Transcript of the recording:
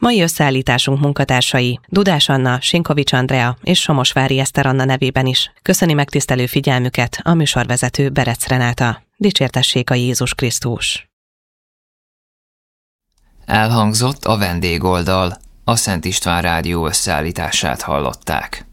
Mai összeállításunk munkatársai Dudás Anna, Sinkovics Andrea és Somosvári Eszter Anna nevében is köszöni megtisztelő figyelmüket a műsorvezető Berec Renáta. Dicsértessék a Jézus Krisztus! Elhangzott a vendégoldal, a Szent István Rádió összeállítását hallották.